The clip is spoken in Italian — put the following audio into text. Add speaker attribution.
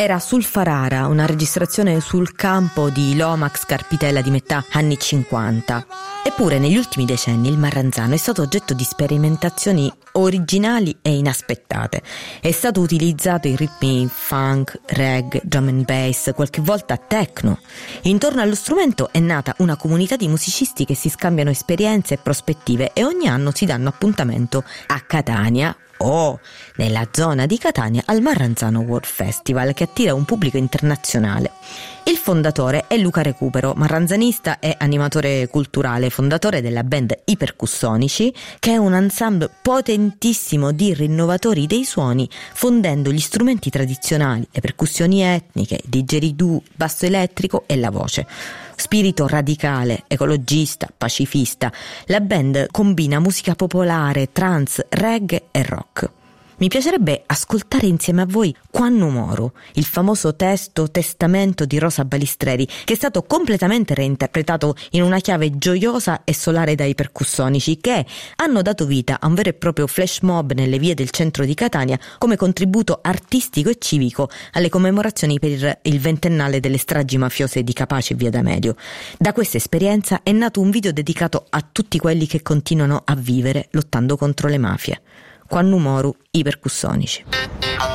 Speaker 1: era Sulfarara, una registrazione sul campo di Lomax Carpitella di metà anni 50. Eppure negli ultimi decenni il Marranzano è stato oggetto di sperimentazioni originali e inaspettate. È stato utilizzato in ritmi funk, reggae, drum and bass, qualche volta techno. Intorno allo strumento è nata una comunità di musicisti che si scambiano esperienze e prospettive e ogni anno si danno appuntamento a Catania o nella zona di Catania al Marranzano World Festival, che attira un pubblico internazionale. Il fondatore è Luca Recupero, marranzanista e animatore culturale, fondatore della band I Percussonici, che è un ensemble potentissimo di rinnovatori dei suoni, fondendo gli strumenti tradizionali, le percussioni etniche, il didgeridoo, il basso elettrico e la voce. Spirito radicale, ecologista, pacifista, la band combina musica popolare, trance, reggae e rock. Mi piacerebbe ascoltare insieme a voi Quannu Moru, il famoso testamento di Rosa Balistreri, che è stato completamente reinterpretato in una chiave gioiosa e solare dai Percussonici, che hanno dato vita a un vero e proprio flash mob nelle vie del centro di Catania come contributo artistico e civico alle commemorazioni per il ventennale delle stragi mafiose di Capaci e Via D'Amelio. Da questa esperienza è nato un video dedicato a tutti quelli che continuano a vivere lottando contro le mafie. Quannu Moru, I Percussonici.